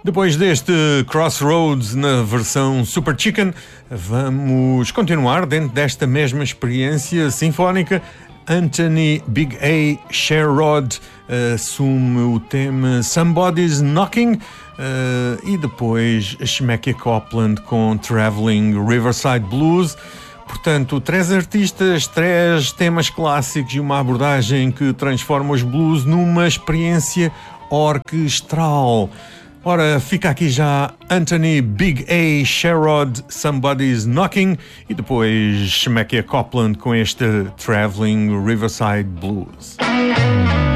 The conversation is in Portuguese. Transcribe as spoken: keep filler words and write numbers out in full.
Depois deste Crossroads na versão Super Chicken, vamos continuar dentro desta mesma experiência sinfónica. Anthony Big A Sherrod assume o tema Somebody's Knocking uh, e depois Shemekia Copeland com Traveling Riverside Blues. Portanto, três artistas, três temas clássicos e uma abordagem que transforma os blues numa experiência orquestral. Ora, fica aqui já Anthony Big A Sherrod, Somebody's Knocking, e depois Shemekia Copeland com este Traveling Riverside Blues.